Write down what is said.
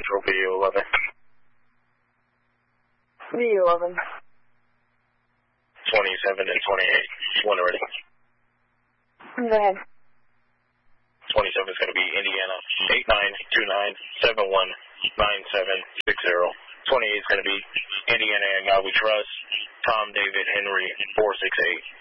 Central Video 11. Video 11. 27 and 28. One already. Go ahead. 27 is going to be Indiana 8929719760. 28 is going to be Indiana and God We Trust. Tom David Henry 468.